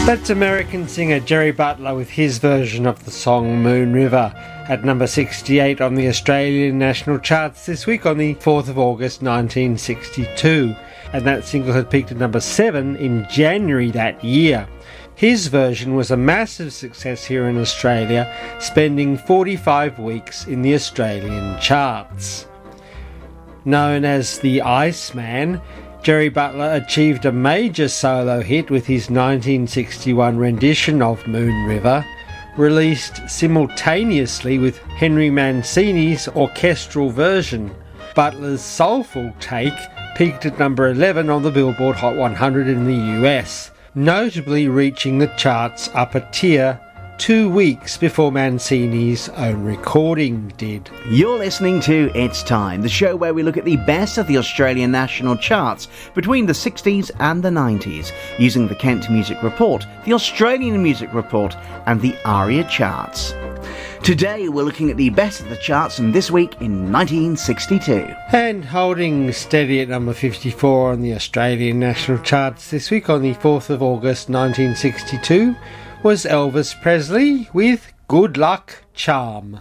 That's American singer Jerry Butler with his version of the song Moon River at number 68 on the Australian national charts this week on the 4th of August 1962, and that single had peaked at number 7 in January that year. His version was a massive success here in Australia, spending 45 weeks in the Australian charts. Known as the Iceman, Jerry Butler achieved a major solo hit with his 1961 rendition of Moon River, released simultaneously with Henry Mancini's orchestral version. Butler's soulful take peaked at number 11 on the Billboard Hot 100 in the US, notably reaching the chart's upper tier 2 weeks before Mancini's own recording did. You're listening to It's Time, the show where we look at the best of the Australian national charts between the 60s and the 90s, using the Kent Music Report, the Australian Music Report, and the ARIA charts. Today we're looking at the best of the charts from this week in 1962. And holding steady at number 54 on the Australian national charts this week on the 4th of August 1962 was Elvis Presley with Good Luck Charm.